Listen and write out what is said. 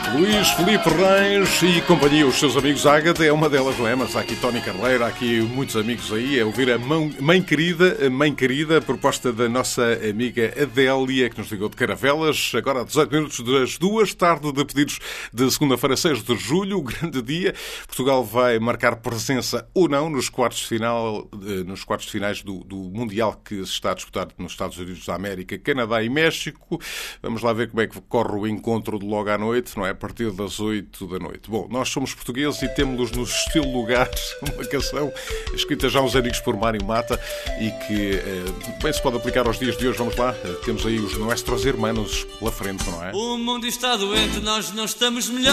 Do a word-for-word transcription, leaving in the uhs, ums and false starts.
Luís Filipe Reis e companhia, os seus amigos. Ágata é uma delas, não é? Mas há aqui Tony Carleiro, há aqui muitos amigos aí a ouvir a mão, Mãe Querida, a Mãe Querida, a proposta da nossa amiga Adélia, que nos ligou de Caravelas, agora a dezoito minutos das duas, tarde de pedidos de segunda-feira, seis de julho, grande dia. Portugal vai marcar presença ou não nos quartos de final, nos quartos de finais do, do Mundial que se está a disputar nos Estados Unidos da América, Canadá e México. Vamos lá ver como é que corre o encontro de logo à noite, não é? A partir das oito da noite. Bom, nós somos portugueses e temos no estilo lugar uma canção escrita já há uns anos por Mário Mata e que eh, bem se pode aplicar aos dias de hoje. Vamos lá, temos aí os Nuestros Hermanos pela frente, não é? O mundo está doente, nós não estamos melhor.